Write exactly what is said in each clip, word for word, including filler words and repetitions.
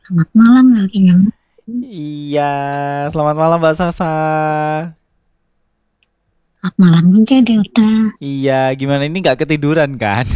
Selamat malam lagi nyamuk. Iya, selamat malam Mbak Sasa. Selamat malam juga Delta. Iya, gimana ini nggak ketiduran kan?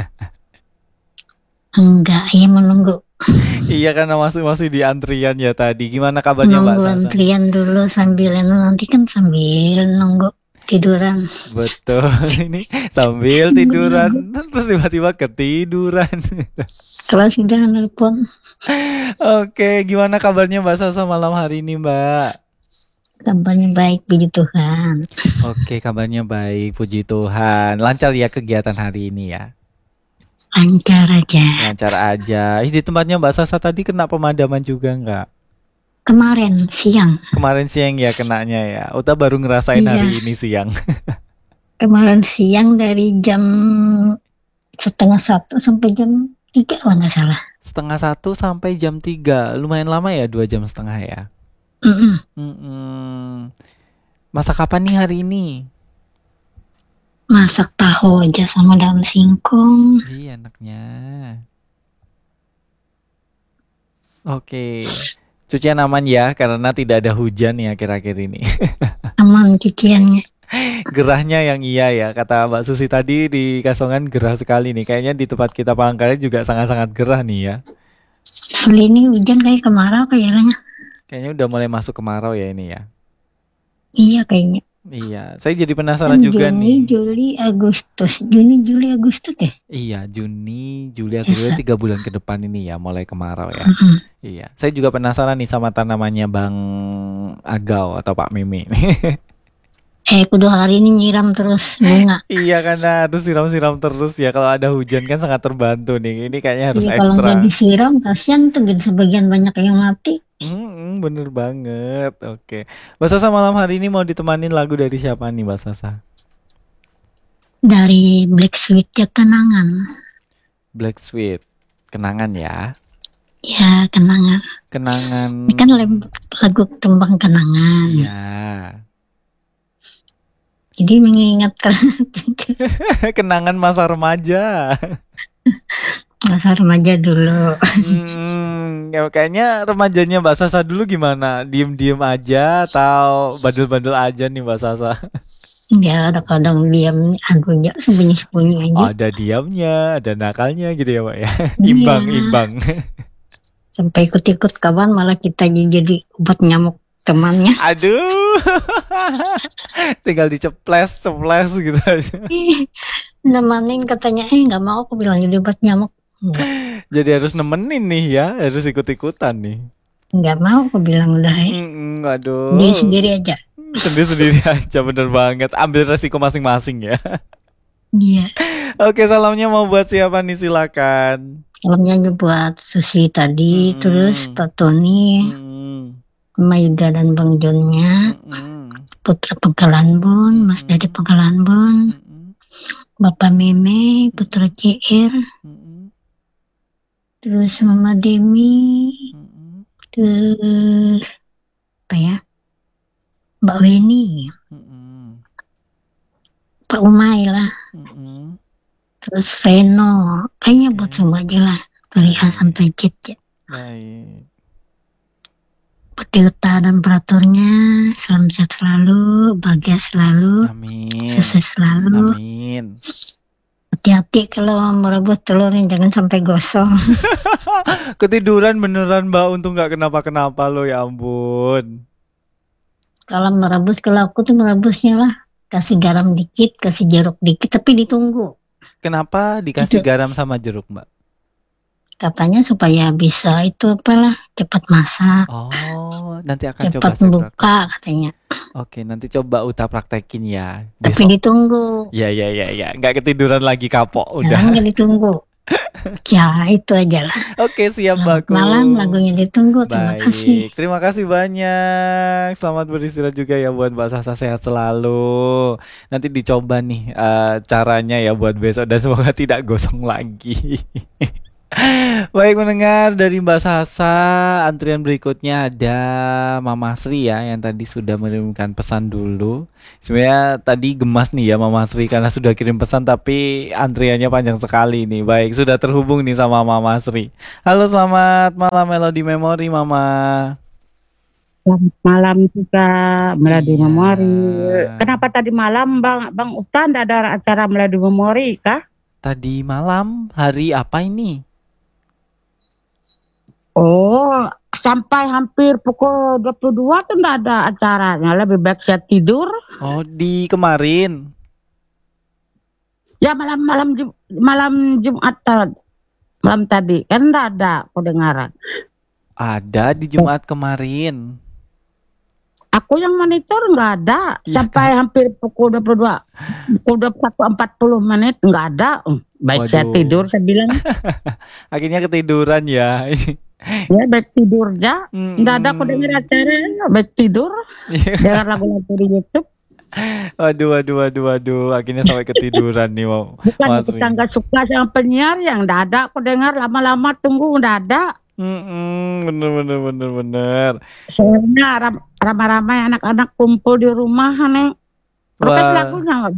Enggak, ya menunggu Iya karena masih masih di antrian ya tadi. Gimana kabarnya Mbak menunggu Sasa? antrian dulu sambil anu, nanti kan sambil nunggu tiduran. Betul, ini sambil tiduran terus tiba-tiba ketiduran. Kalau sudah nelpon, Oke, gimana kabarnya Mbak Sasa malam hari ini Mbak? kabarnya baik, puji Tuhan. Oke, kabarnya baik, puji Tuhan. Lancar ya kegiatan hari ini ya? Lancar aja. Lancar aja. Ih, di tempatnya Mbak Sasa tadi kena pemadaman juga nggak? Kemarin siang, Kemarin siang ya kenanya ya. Uta baru ngerasain iya, hari ini siang. kemarin siang dari jam setengah satu sampai jam tiga kalau nggak salah. Setengah satu sampai jam tiga. Lumayan lama ya, dua jam setengah ya. Mm-mm. Mm-mm. Masak apa nih hari ini? Masak tahu aja sama daun singkong. Iya, enaknya. Oke. Cucian aman ya, karena tidak ada hujan ya akhir-akhir ini. Aman cuciannya. Gerahnya yang iya ya, kata Mbak Susi tadi di Kasongan gerah sekali nih. Kayaknya di tempat kita Pangkalnya juga sangat-sangat gerah nih ya. Kali ini hujan kayak kemarau kayaknya. Kayaknya udah mulai masuk kemarau ya ini ya. Iya kayaknya. Iya, saya jadi Kan penasaran juga Juni, nih. Juli, Agustus. Juni, Juli, Agustus deh. Iya, Juni, Juli, Agustus Biasa. tiga bulan ke depan ini ya, mulai kemarau ya. Mm-mm. Iya, saya juga penasaran nih sama tanamannya Bang Agau atau Pak Mimi. Eh, kudu hari ini nyiram terus bunga. Iya, karena harus siram-siram terus ya. Kalau ada hujan kan sangat terbantu nih. Ini kayaknya harus Iya, kalau ekstra. nggak disiram, kasihan tuh gitu, sebagian banyak yang mati. Hmm, bener banget. Oke, Mbak Sasa malam hari ini mau ditemanin lagu dari siapa nih, Mbak Sasa? Dari Black Sweet ya kenangan. Black Sweet, kenangan ya. Ya, kenangan. Kenangan. Ini kan lem- lagu tembang kenangan. Iya. Jadi mengingatkan Kenangan masa remaja. masa remaja dulu. Hmm, ya kayaknya remajanya Mbak Sasa dulu gimana? Diem-diem aja atau bandel-bandel aja nih Mbak Sasa? Ya, ada kadang diam, aduh, ya, sembunyi-sembunyi aja. Ada diamnya, ada nakalnya gitu ya Pak ya. Iya, Imbang, imbang. sampai ikut-ikut kawan malah kita jadi obat nyamuk temannya. Aduh. Tinggal diceples, ceples gitu aja. Nemanin katanya, eh nggak mau, aku bilang jadi obat nyamuk. Nggak, Jadi harus nemenin nih ya, harus ikut-ikutan nih. nggak mau, aku bilang udah, eh. Mm-mm, Dia aduh. sendiri aja. Sendiri-sendiri aja bener banget. Ambil resiko masing-masing ya. Iya. Oke, salamnya mau buat siapa nih silakan. Salamnya aja buat Susi tadi, terus Mm-mm. Pak Tony, Mm-mm. Maida dan Bang Jonnya, Mm-mm. Putra Pengkalan Bun, Mas Dadi Mm-mm. Pengkalan Bun, Mm-mm. Bapak Meme, Putra C R, Mm-mm. terus Mama Demi, Mm-mm. terus apa ya, Mbak Weni, Mm-mm. Pak Umay lah, Mm-mm. terus Reno, kayaknya buat Oke, semua aja lah, dari A baik, sampai Z ya. baik. Petirta dan peraturnya, salam sehat selalu, bahagia selalu, Amin, sukses selalu. amin. Hati-hati kalau merebus telurnya, jangan sampai gosong. Ketiduran beneran Mbak, untung nggak kenapa-kenapa lo ya ampun. Kalau merebus, kalau aku tuh merebusnya lah, kasih garam dikit, kasih jeruk dikit, tapi ditunggu. Kenapa dikasih Itu garam sama jeruk Mbak? katanya supaya bisa itu apalah, cepat masak, Oh, nanti akan coba cepat saya buka praktekin. katanya. Oke, nanti coba Uta praktekin ya Tapi besok. ditunggu, Ya, ya, ya, ya. Nggak ketiduran lagi kapok jangan udah. nggak ditunggu. Ya itu aja lah. Oke, siap Selamat Mbakku. malam, lagunya ditunggu. Terima kasih. Baik, terima kasih banyak. Selamat beristirahat juga ya buat Mbak Sasa, sehat selalu. Nanti dicoba nih eh, caranya ya buat besok dan semoga tidak gosong lagi. Baik mendengar dari Mbak Sasa, antrian berikutnya ada Mama Sri ya yang tadi sudah mengirimkan pesan dulu. Sebenarnya tadi gemas nih ya Mama Sri karena sudah kirim pesan tapi antriannya panjang sekali nih. Baik, sudah terhubung nih sama Mama Sri. Halo, selamat malam Melody Memory Mama. Selamat malam juga, Melodi Iya. Memori. Kenapa tadi malam Bang Bang Uta ndak ada acara Melodi Memori kah? Tadi malam hari apa ini? Oh, sampai hampir pukul dua puluh dua tuh ndak ada acaranya. Lebih baik saya tidur. Oh, di kemarin. Ya malam-malam Jum- malam Jumat ta- malam tadi kan ndak ada kedengaran. Ada di Jumat kemarin. Aku yang monitor nggak ada Iya, sampai hampir pukul dua puluh dua. Pukul dua puluh satu empat puluh menit nggak ada. Hmm, Baik saya Waduh. tidur saya bilang. Akhirnya ketiduran ya. Ya baik tidur ya. Nggak ada aku Mm-mm. dengar acara, baik tidur, Iya. dengar lagu-lagu di YouTube. Waduh, waduh, waduh, waduh. Akhirnya sampai ketiduran nih, mau Bukan Mas kita Ri. nggak suka sama penyiar yang nggak ada aku dengar lama-lama tunggu nggak ada. Mm-mm, bener, bener, bener, bener. Soalnya ram- ramai-ramai anak-anak kumpul di rumah nih. Protes Wah, lagunya nggak?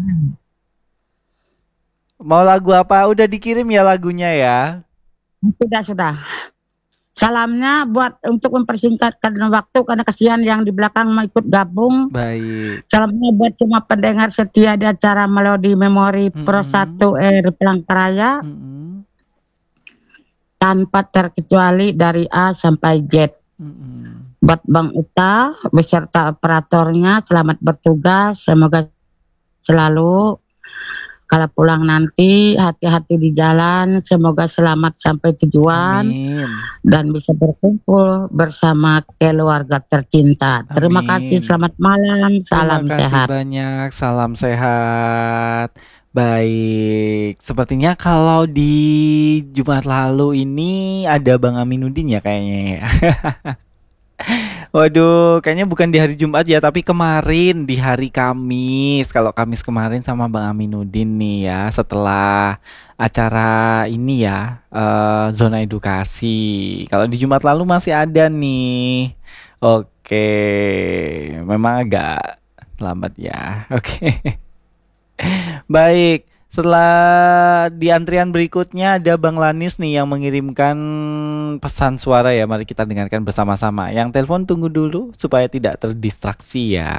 mau lagu apa? Udah dikirim ya lagunya ya? Sudah sudah. Salamnya buat untuk mempersingkatkan waktu karena kasihan yang di belakang mau ikut gabung. Baik. Salamnya buat semua pendengar setia di acara Melodi Memori Pro Mm-mm, satu R Palangkaraya. mm-mm, Tanpa terkecuali dari A sampai Z. mm-mm. Buat Bang Uta beserta operatornya selamat bertugas, semoga selalu kalau pulang nanti hati-hati di jalan, semoga selamat sampai tujuan Amin, dan bisa berkumpul bersama keluarga tercinta. Terima kasih, amin. selamat malam, Terima salam kasih sehat. banyak, salam sehat. Baik, sepertinya kalau di Jumat lalu ini ada Bang Aminuddin ya kayaknya ya. Waduh, kayaknya bukan di hari Jumat ya, tapi kemarin di hari Kamis. Kalau Kamis kemarin sama Bang Aminuddin nih ya, setelah acara ini ya, eh, zona edukasi. Kalau di Jumat lalu masih ada nih. Oke, memang agak lambat ya. Oke. Baik, setelah di antrian berikutnya ada Bang Lanis nih yang mengirimkan pesan suara ya. Mari kita dengarkan bersama-sama. Yang telepon tunggu dulu supaya tidak terdistraksi ya.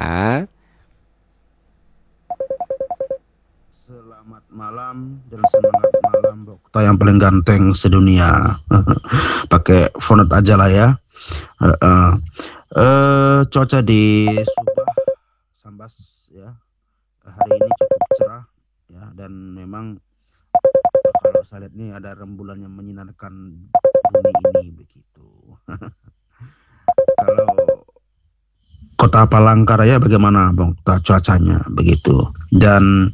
Selamat malam dan semangat malam Dokter yang paling ganteng sedunia. Pakai fonot aja lah ya. Eh, eh. Eh, cuaca di Subah, Sambas ya. Hari ini cukup cerah ya dan memang kalau saya lihat nih ada rembulan yang menyinarkan bumi ini begitu. Kalau Kota Palangkaraya bagaimana Bang cuacanya begitu dan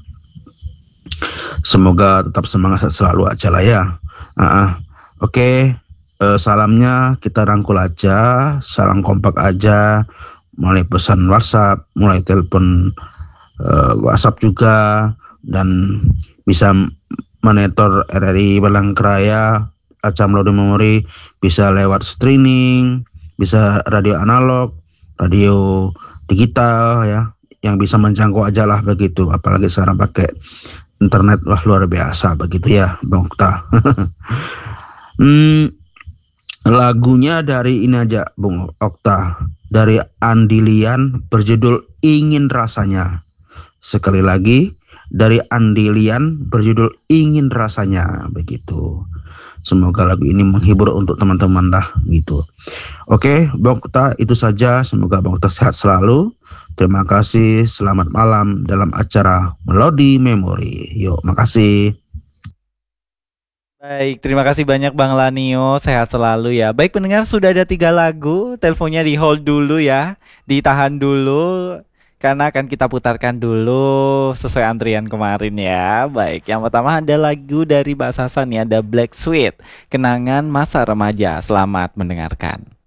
semoga tetap semangat selalu aja lah ya. Ah, ah. Oke, eh, salamnya kita rangkul aja, salam kompak aja, mulai pesan WhatsApp, mulai telepon eh, WhatsApp juga, dan bisa monitor R R I Palangkaraya, acara Melodi Memori, bisa lewat streaming, bisa radio analog, radio digital ya, yang bisa menjangkau aja lah begitu, apalagi sekarang pakai internet, wah luar biasa begitu ya Bang Okta. hmm, lagunya dari ini aja Bung Okta, dari Andilian berjudul Ingin Rasanya. Sekali lagi dari Andilian berjudul Ingin Rasanya begitu. Semoga lagu ini menghibur untuk teman-teman lah gitu. Oke Bang Okta, itu saja, semoga Bang Okta sehat selalu. Terima kasih, selamat malam dalam acara Melodi Memori. Yuk, makasih. Baik, terima kasih banyak Bang Lanio, sehat selalu ya. Baik pendengar, sudah ada tiga lagu, teleponnya di hold dulu ya, ditahan dulu, karena akan kita putarkan dulu sesuai antrian kemarin ya. Baik, yang pertama ada lagu dari Mbak Sasa nih, ada Black Sweet, Kenangan Masa Remaja. Selamat mendengarkan.